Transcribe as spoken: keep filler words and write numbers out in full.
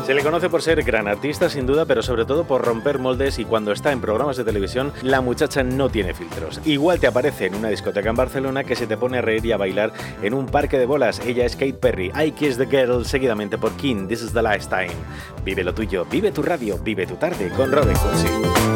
Se le conoce por ser gran artista, sin duda, pero sobre todo por romper moldes, y cuando está en programas de televisión, la muchacha no tiene filtros. Igual te aparece en una discoteca en Barcelona que se te pone a reír y a bailar en un parque de bolas. Ella es Katy Perry. I Kiss the Girl, seguidamente por King, This is the Last Time. Vive lo tuyo, vive tu radio, vive tu tarde con Robin Cursi.